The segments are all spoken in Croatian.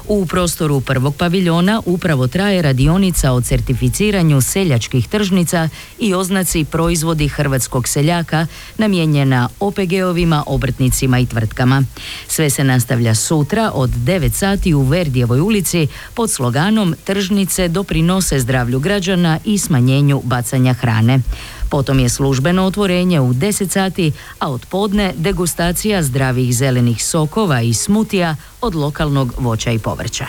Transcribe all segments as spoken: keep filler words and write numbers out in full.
U prostoru prvog paviljona upravo traje radionica o certificiranju seljačkih tržnica i oznaci proizvodi hrvatskog seljaka namijenjena O P G-ovima, obrtnicima i tvrtkama. Sve se nastavlja sutra od devet sati u Verdijevoj ulici pod sloganom "Tržnice doprinose zdravlju građana i smanjenju bacanja hrane". Potom je službeno otvorenje u deset sati, a od podne degustacija zdravih zelenih sokova i smutija od lokalnog voća i povrća.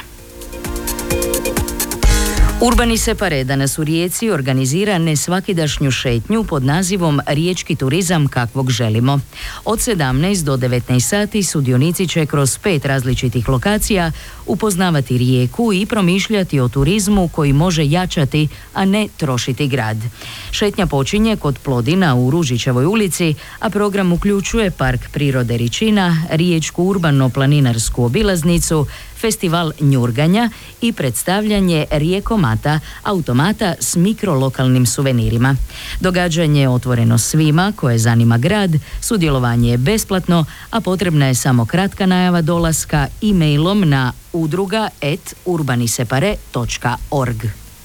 Urbani Separe danas u Rijeci organizira nesvakidašnju šetnju pod nazivom Riječki turizam kakvog želimo. Od sedamnaest do devetnaest sati sudionici će kroz pet različitih lokacija upoznavati Rijeku i promišljati o turizmu koji može jačati, a ne trošiti grad. Šetnja počinje kod Plodina u Ružićevoj ulici, a program uključuje Park prirode Ričina, Riječku urbano-planinarsku obilaznicu, festival njurganja i predstavljanje Rijekomata, automata s mikrolokalnim suvenirima. Događanje je otvoreno svima koje zanima grad, sudjelovanje je besplatno, a potrebna je samo kratka najava dolaska e-mailom na udruga et urbanisepare točka org.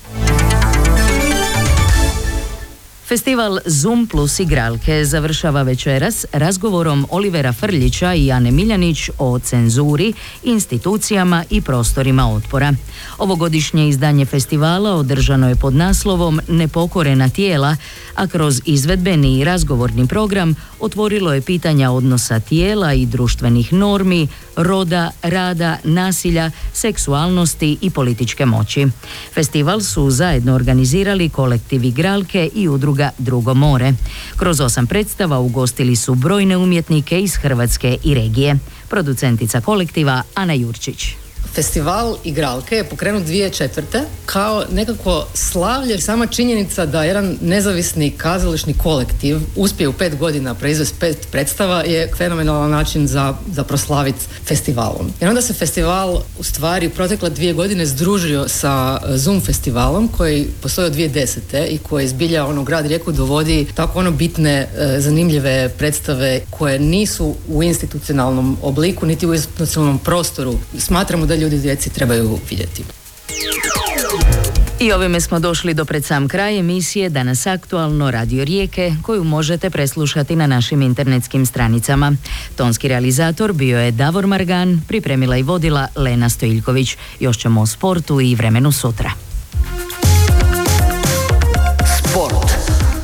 Festival Zoom plus igralke završava večeras razgovorom Olivera Frljića i Ane Miljanić o cenzuri, institucijama i prostorima otpora. Ovogodišnje izdanje festivala održano je pod naslovom Nepokorena tijela, a kroz izvedbeni i razgovorni program otvorilo je pitanja odnosa tijela i društvenih normi, roda, rada, nasilja, seksualnosti i političke moći. Festival su zajedno organizirali kolektiv igralke i udruga Drugo more. Kroz osam predstava ugostili su brojne umjetnike iz Hrvatske i regije. Producentica kolektiva Ana Jurčić. Festival igralke je pokrenut dvije tisuće četvrte kao nekako slavlje, sama činjenica da jedan nezavisni kazališni kolektiv uspije u pet godina proizvesti pet predstava je fenomenalan način za, za proslaviti festivalom. Jer onda se festival u stvari protekle dvije godine združio sa Zoom festivalom koji postoji od dvije tisuće desete i koji zbilja ono grad Rijeku dovodi tako ono bitne, zanimljive predstave koje nisu u institucionalnom obliku niti u institucionalnom prostoru. Smatramo da ljudi djeci trebaju vidjeti. I ovime smo došli do pred sam kraj emisije Danas aktualno Radio Rijeke, koju možete preslušati na našim internetskim stranicama. Tonski realizator bio je Davor Margan, pripremila i vodila Lena Stojiljković. Još ćemo o sportu i vremenu sutra. Sport.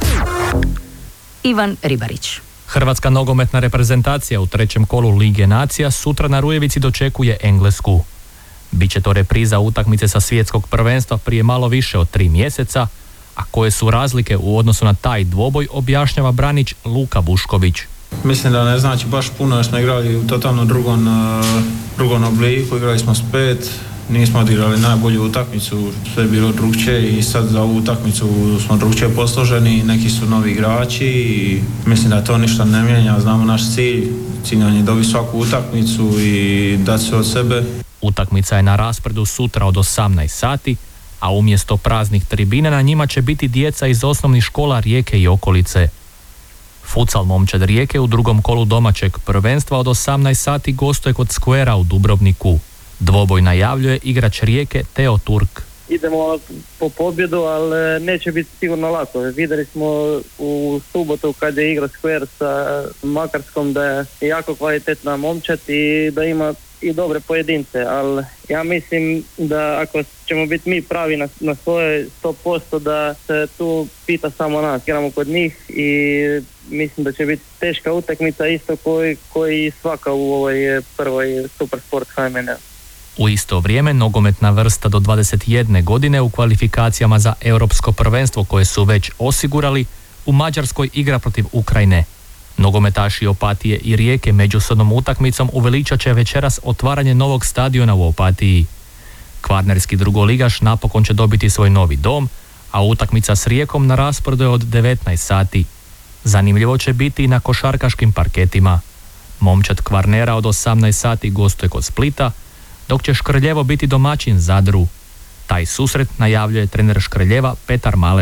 Ivan Ribarić. Hrvatska nogometna reprezentacija u trećem kolu Lige nacija sutra na Rujevici dočekuje Englesku. Biće to repriza utakmice sa svjetskog prvenstva prije malo više od tri mjeseca, a koje su razlike u odnosu na taj dvoboj objašnjava branič Luka Bušković. Mislim da ne znači baš puno jer smo igrali u totalno drugom, drugom obliku, igrali smo s pet, nismo odigrali najbolju utakmicu, sve je bilo drugčije i sad za ovu utakmicu smo drugčije posloženi, neki su novi igrači i mislim da to ništa ne mijenja, znamo naš cilj, cilj nam je dobiti svaku utakmicu i dati sve od sebe. Utakmica je na raspredu sutra od osamnaest sati, a umjesto praznih tribina na njima će biti djeca iz osnovnih škola Rijeke i okolice. Futsal momčad Rijeke u drugom kolu domaćeg prvenstva od osamnaest sati gostuje kod Skvera u Dubrovniku. Dvoboj najavljuje igrač Rijeke Teo Turk. Idemo po pobjedu, ali neće biti sigurno lako. Vidjeli smo u subotu kad je igrao Skver sa Makarskom da je jako kvalitetna momčad i da ima i dobre pojedince, ali ja mislim da ako ćemo biti mi pravi na, na svoje sto posto da se tu pita samo nas. Igramo kod njih i mislim da će biti teška utakmica isto koji, koji svaka u ovoj prvoj Supersport H M N. U isto vrijeme nogometna vrsta do dvadeset jedne godine u kvalifikacijama za europsko prvenstvo koje su već osigurali u Mađarskoj igra protiv Ukrajine. Nogometaši Opatije i Rijeke međusobnom utakmicom uveličat će večeras otvaranje novog stadiona u Opatiji. Kvarnerski drugoligaš napokon će dobiti svoj novi dom, a utakmica s Rijekom na rasporedu je od devetnaest sati. Zanimljivo će biti i na košarkaškim parketima. Momčad Kvarnera od osamnaest sati gostuje kod Splita, dok će Škrljevo biti domaćin Zadru. Taj susret najavljuje trener Škrljeva Petar Maleš.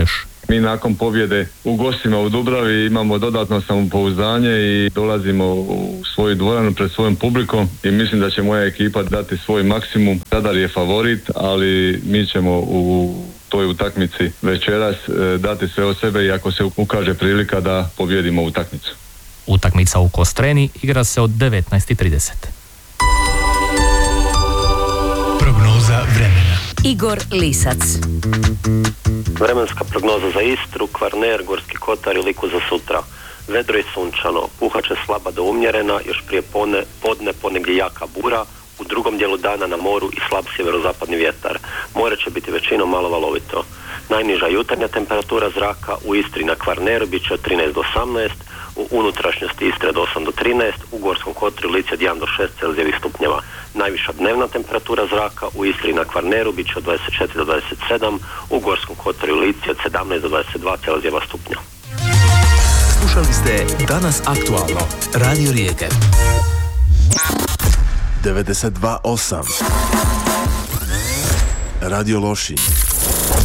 Mi nakon pobjede u gostima u Dubravi imamo dodatno samopouzdanje i dolazimo u svoju dvoranu pred svojom publikom i mislim da će moja ekipa dati svoj maksimum. Zadar je favorit, ali mi ćemo u toj utakmici večeras dati sve od sebe i ako se ukaže prilika da pobjedimo utakmicu. Utakmica u Kostreni igra se od devetnaest i trideset. Prognoza vremena. Igor Lisac. Vremenska prognoza za Istru, Kvarner, Gorski kotar i Liku za sutra. Vedro i sunčano, puhaće slaba do umjerena, još prije pone, podne ponegdje jaka bura, u drugom dijelu dana na moru i slab sjeverozapadni vjetar. More će biti većinom malo valovito. Najniža jutarnja temperatura zraka u Istri na Kvarneru bit će od trinaest do osamnaest, u unutrašnjosti Istre od osam do trinaest, u Gorskom kotaru i Lici od jedan do šest Celzijevih stupnjeva. Najviša dnevna temperatura zraka u Istri na Kvarneru bit će od dvadeset četiri do dvadeset sedam, u Gorskom kotaru i Lici od sedamnaest do dvadeset dva Celzijeva stupnja. Slušali ste Danas aktualno, Radio Rijeke. devedeset dva osam Radio Lošinj.